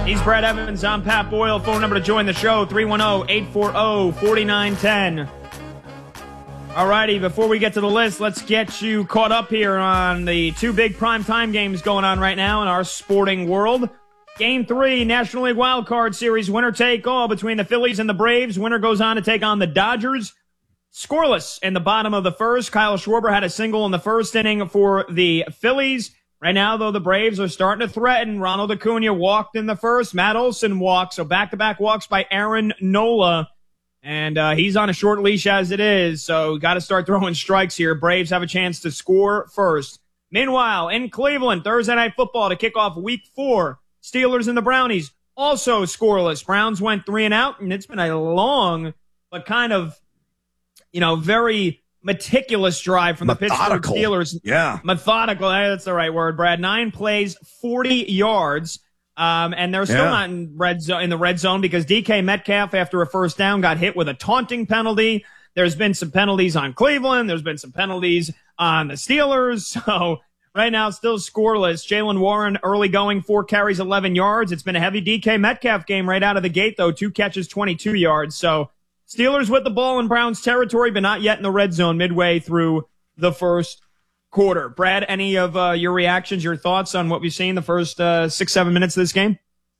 He's Brad Evans. I'm Pat Boyle. Phone number to join the show, 310-840-4910. All righty, before we get to the list, let's get you caught up here on the two big primetime games going on right now in our sporting world. Game 3, National League Wild Card Series, winner take all between the Phillies and the Braves. Winner goes on to take on the Dodgers. Scoreless in the bottom of the first. Kyle Schwarber had a single in the first inning for the Phillies. Right now, though, the Braves are starting to threaten. Ronald Acuna walked in the first. Matt Olson walked. So back-to-back walks by Aaron Nola. And he's on a short leash as it is. So got to start throwing strikes here. Braves have a chance to score first. Meanwhile, in Cleveland, Thursday Night Football to kick off Week 4. Steelers and the Brownies also scoreless. Browns went 3 and out, and it's been a long but kind of, very meticulous drive from the Pittsburgh Steelers. Yeah. Methodical. That's the right word, Brad. 9 plays, 40 yards. And they're still not in the red zone because DK Metcalf, after a first down, got hit with a taunting penalty. There's been some penalties on Cleveland. There's been some penalties on the Steelers. So right now, still scoreless. Jaylen Warren early going, 4 carries, 11 yards. It's been a heavy DK Metcalf game right out of the gate, though. 2 catches, 22 yards. So Steelers with the ball in Browns territory, but not yet in the red zone midway through the first quarter. Brad, any of your reactions, your thoughts on what we've seen the first 6-7 minutes of this game?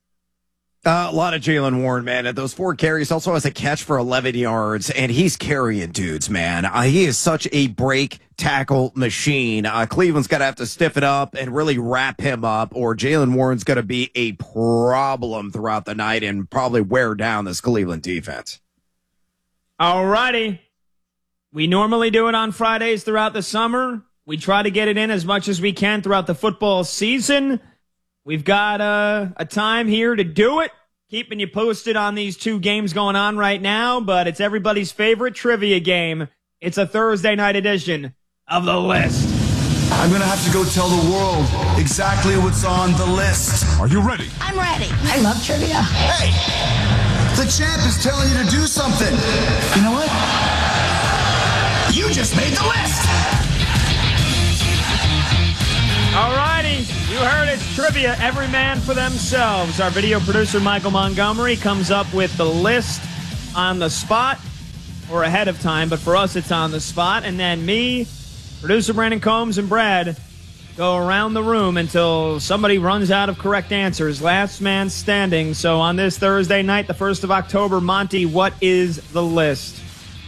A lot of Jaylen Warren, man. At those 4 carries, also has a catch for 11 yards, and he's carrying dudes, man. He is such a break tackle machine. Cleveland's got to have to stiffen up and really wrap him up, or Jaylen Warren's going to be a problem throughout the night and probably wear down this Cleveland defense. All righty. We normally do it on Fridays throughout the summer. We try to get it in as much as we can throughout the football season. We've got a time here to do it, keeping you posted on these 2 games going on right now, but it's everybody's favorite trivia game. It's a Thursday night edition of The List. I'm going to have to go tell the world exactly what's on the list. Are you ready? I'm ready. I love trivia. Hey, the champ is telling you to do something. You know what? You just made the list. All righty, you heard it. Trivia, every man for themselves. Our video producer, Michael Montgomery, comes up with the list on the spot or ahead of time, but for us, it's on the spot. And then me, producer Brandon Combs, and Brad go around the room until somebody runs out of correct answers. Last man standing. So on this Thursday night, the 1st of October, Monty, what is the list?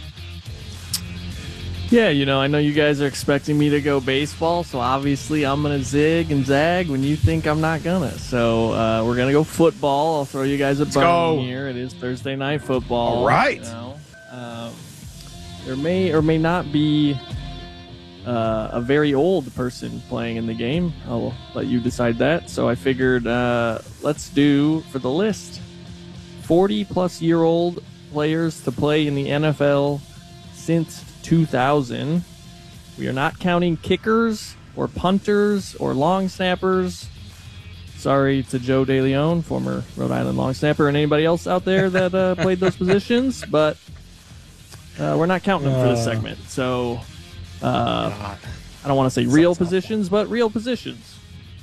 Yeah, I know you guys are expecting me to go baseball, so obviously I'm going to zig and zag when you think I'm not going to. So we're going to go football. I'll throw you guys a bone here. It is Thursday Night Football. All right. There may or may not be a very old person playing in the game. I'll let you decide that. So I figured let's do, for the list, 40-plus-year-old players to play in the NFL since 2000. We are not counting kickers or punters or long snappers. Sorry to Joe DeLeon, former Rhode Island long snapper, and anybody else out there that played those positions, but we're not counting them for this segment. So I don't want to say real positions, but real positions.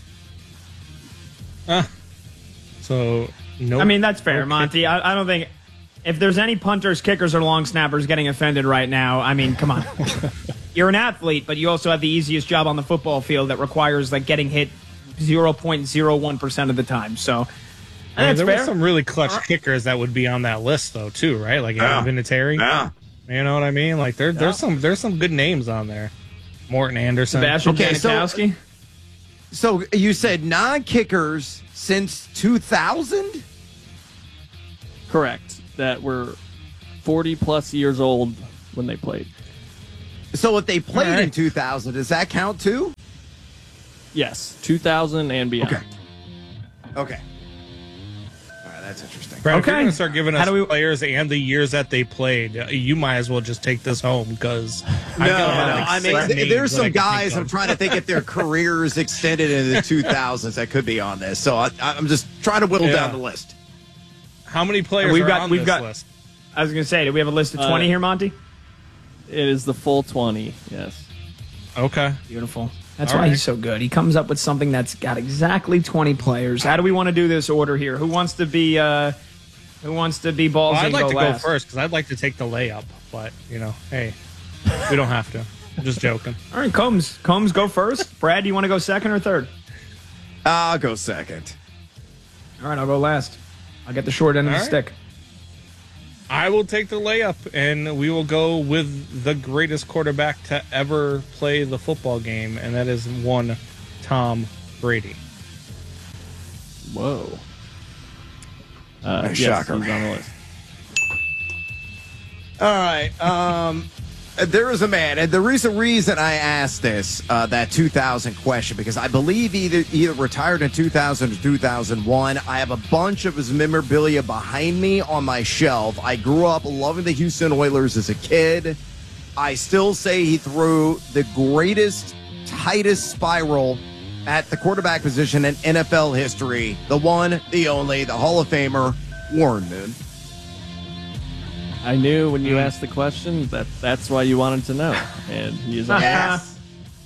So no. I mean, that's fair, Monty. I don't think if there's any punters, kickers, or long snappers getting offended right now, I mean, come on. You're an athlete, but you also have the easiest job on the football field that requires getting hit 0.01% of the time. So that's there fair. were some really clutch kickers that would be on that list, though, too, right? Like Adam Vinatieri. Yeah. You know what I mean? Like there's some good names on there. Morton Anderson, Sebastian Janikowski. So you said non-kickers since 2000? Correct. That were 40-plus years old when they played. So if they played in 2000, does that count too? Yes, 2000 and beyond. Okay. All right, that's interesting. Brad, if you're Okay. going to start giving us players and the years that they played, you might as well just take this home because I mean, there's some guys I'm trying to think if their careers extended into the 2000s that could be on this. So I'm just trying to whittle down the list. How many players are on this list? I was going to say, do we have a list of 20 here, Monty? It is the full 20, yes. Okay. Beautiful. That's All why right. he's so good. He comes up with something that's got exactly 20 players. How do we want to do this order here? Who wants to be ballsy Well, I'd and like go to last? go first because I'd like to take the layup, but hey, we don't have to. I'm just joking. All right, Combs, go first. Brad, do you want to go second or third? I'll go second. All right, I'll go last. I'll get the short end of All the right. stick. I will take the layup, and we will go with the greatest quarterback to ever play the football game, and that is one Tom Brady. Whoa. Nice yes, shocker. he's on the list. All right. There is a man, and the reason I asked this, that 2000 question, because I believe either retired in 2000 or 2001. I have a bunch of his memorabilia behind me on my shelf. I grew up loving the Houston Oilers as a kid. I still say he threw the greatest, tightest spiral at the quarterback position in NFL history. The one, the only, the Hall of Famer, Warren Moon. I knew when you asked the question that's why you wanted to know. And he is on the list.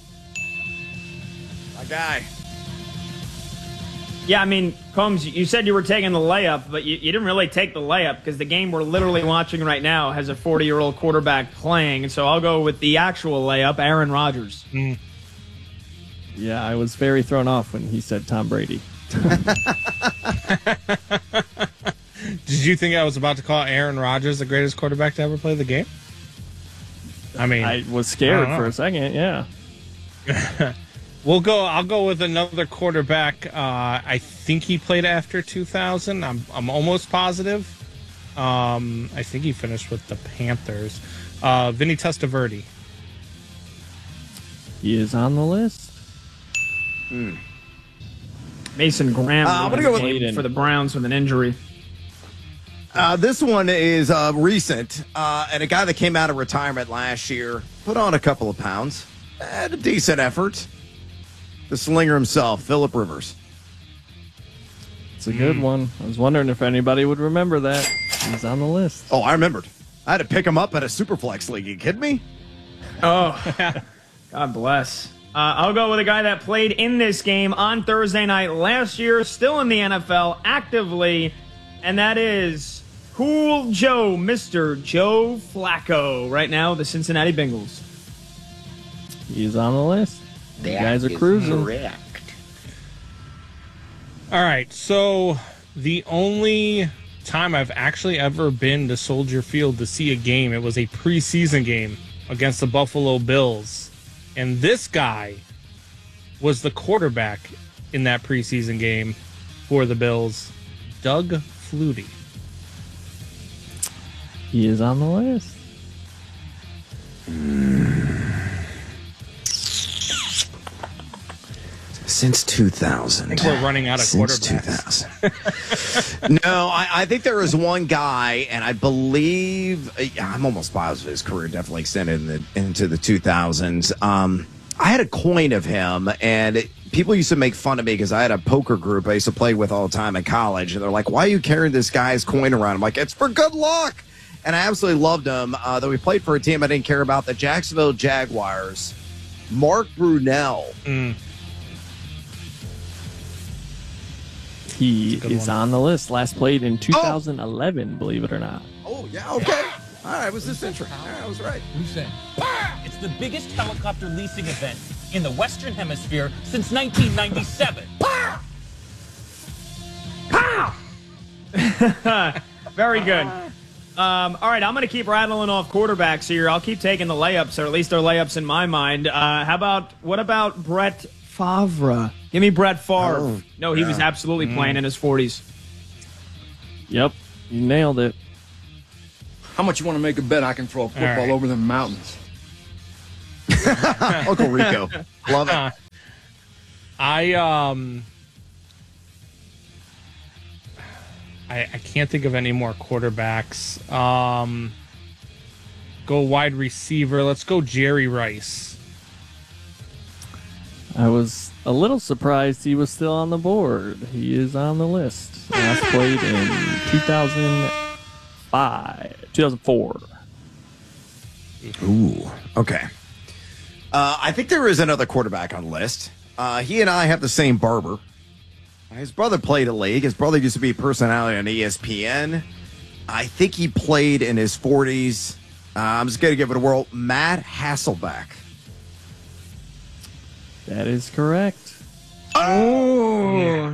My guy. Yeah, I mean, Combs, you said you were taking the layup, but you didn't really take the layup because the game we're literally watching right now has a 40-year-old quarterback playing. And so I'll go with the actual layup, Aaron Rodgers. Yeah, I was very thrown off when he said Tom Brady. Did you think I was about to call Aaron Rodgers the greatest quarterback to ever play the game? I mean, I was scared I don't know. for a second, yeah. I'll go with another quarterback. I think he played after 2000. I'm almost positive. I think he finished with the Panthers. Vinny Testaverde. He is on the list. Mason Graham I'm gonna go with Hayden. for the Browns with an injury. This one is recent, and a guy that came out of retirement last year, put on a couple of pounds, had a decent effort. The slinger himself, Phillip Rivers. It's a good one. I was wondering if anybody would remember that. He's on the list. Oh, I remembered. I had to pick him up at a Superflex league. You kidding me? Oh, God bless. I'll go with a guy that played in this game on Thursday night last year, still in the NFL, actively, and that is Cool Joe, Mr. Joe Flacco, right now, the Cincinnati Bengals. He's on the list. You guys are cruising. All right, so the only time I've actually ever been to Soldier Field to see a game, it was a preseason game against the Buffalo Bills. And this guy was the quarterback in that preseason game for the Bills, Doug Flutie. He is on the list. Since 2000. I think we're running out of Since quarterbacks. 2000. No, I think there was one guy, and I believe, I'm almost positive his career definitely extended into the 2000s. I had a coin of him, and people used to make fun of me because I had a poker group I used to play with all the time in college, and they're like, why are you carrying this guy's coin around? I'm like, it's for good luck. And I absolutely loved him, though he played for a team I didn't care about, the Jacksonville Jaguars. Mark Brunell. He good is one. on the list. Last played in 2011, believe it or not. Oh, yeah, okay. All right, was this intro? I was right. It's the biggest helicopter leasing event in the Western Hemisphere since 1997. Very good. All right, I'm going to keep rattling off quarterbacks here. I'll keep taking the layups, or at least they're layups in my mind. What about Brett Favre? Give me Brett Favre. Oh, No, he was absolutely playing in his 40s. Yep, you nailed it. How much you want to make a bet I can throw a football right. over the mountains? Uncle Rico. Love it. I can't think of any more quarterbacks. Go wide receiver. Let's go Jerry Rice. I was a little surprised he was still on the board. He is on the list. Last played in 2004. Ooh, okay. I think there is another quarterback on the list. He and I have the same barber. His brother played a league. His brother used to be a personality on ESPN. I think he played in his 40s. I'm just going to give it a whirl. Matt Hasselbeck. That is correct. Oh. Yeah.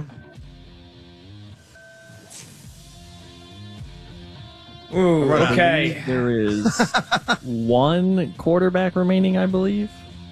Ooh, okay. There is one quarterback remaining, I believe.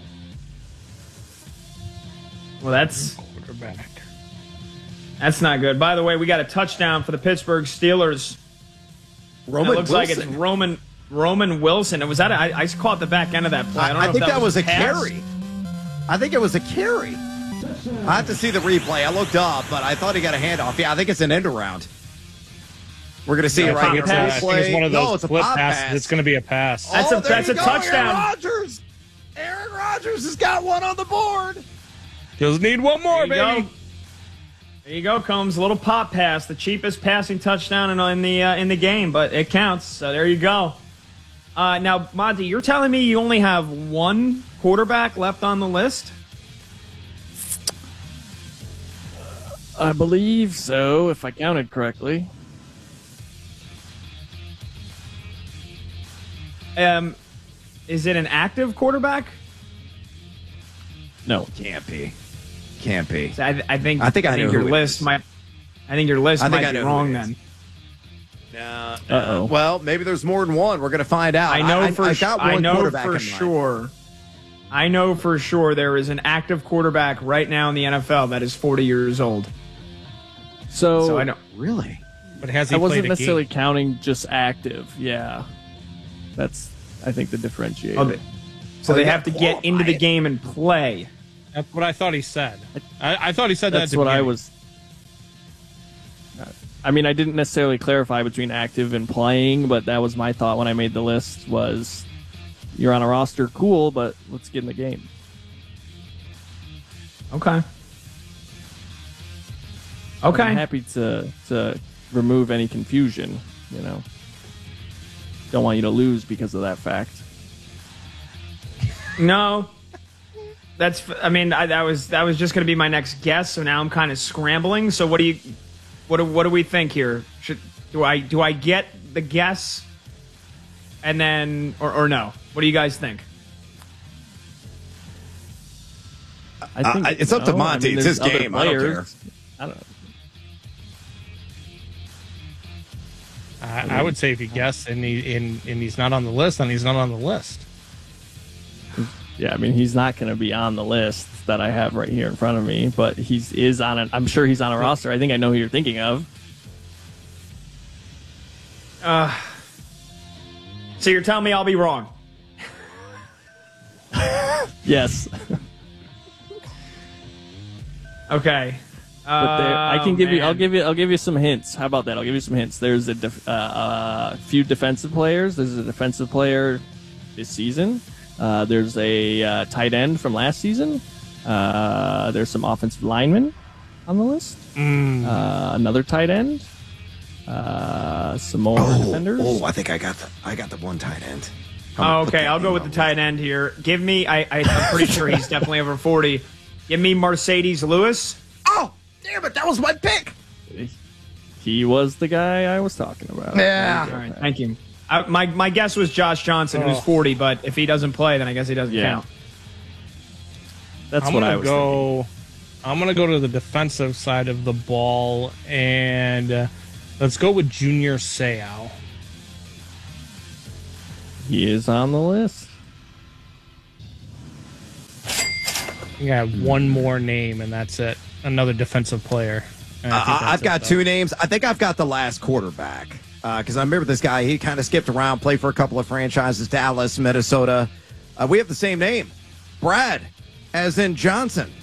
Well, that's Quarterback. not good. By the way, we got a touchdown for the Pittsburgh Steelers. Roman It looks Wilson. like it's Roman Wilson. And was that? I caught the back end of that play. I don't know I if think that was a pass. carry. I think it was a carry. I have to see the replay. I looked up, but I thought he got a handoff. Yeah, I think it's an end around. We're going to see it right here. I think it's one of those it's a flip pop passes. pass. It's going to be a pass. That's a there you go, touchdown. Aaron Rodgers has got one on the board. Just need one more, There you baby. go. There you go, Combs. A little pop pass, the cheapest passing touchdown in the game, but it counts. So there you go. Now, Monty, you're telling me you only have one quarterback left on the list? I believe so, if I counted correctly. Is it an active quarterback? No. Can't be. Can't be. So I think I know your who it list is. might. I think your list I think might I be know who wrong it is. then. Uh-oh. Well, maybe there's more than one. We're going to find out. I know for I got one I know quarterback for in mind. sure. I know for sure there is an active quarterback right now in the NFL that is 40 years old. So I don't. Really? But has he I played wasn't a necessarily game? counting just active. Yeah. That's, I think, the differentiator. Oh, so Oh, they you have to gotta get into the qualify it. game and play. That's what I thought he said. I thought he said That's that. what I was. I mean, I didn't necessarily clarify between active and playing, but that was my thought when I made the list. Was you're on a roster, cool, but let's get in the game. Okay. Okay. I'm happy to remove any confusion. You know, don't want you to lose because of that fact. No. That's. I mean, that was just going to be my next guess. So now I'm kind of scrambling. So what do we think here? Do I get the guess, and then or no? What do you guys think? I think it's up to no. Monty. I mean, It's his there's other game. I don't players. I don't know. I would say if he guessed and he's not on the list, then he's not on the list. Yeah, I mean, he's not going to be on the list that I have right here in front of me, but is on it. I'm sure he's on a roster. I think I know who you're thinking of. So you're telling me I'll be wrong? Yes. Okay. But I can give you. man. I'll give you some hints. How about that? I'll give you some hints. There's a few defensive players. There's a defensive player this season. There's a tight end from last season. There's some offensive linemen on the list. Another tight end. Some more defenders. Oh, I think I got the one tight end. Oh, okay, I'll go with the tight end here. Give me. I'm pretty sure he's definitely over 40. Give me Mercedes Lewis. Oh, damn it! That was my pick. He was the guy I was talking about. Yeah. All right, thank you. My guess was Josh Johnson, who's 40, but if he doesn't play, then I guess he doesn't count. That's I'm what gonna I was thinking. I'm gonna go to the defensive side of the ball, and let's go with Junior Seau. He is on the list. I think I have one more name, and that's it. Another defensive player. And I think that's I've it, got though. two names. I think I've got the last quarterback because I remember this guy. He kind of skipped around, played for a couple of franchises, Dallas, Minnesota. We have the same name, Brad, as in Johnson.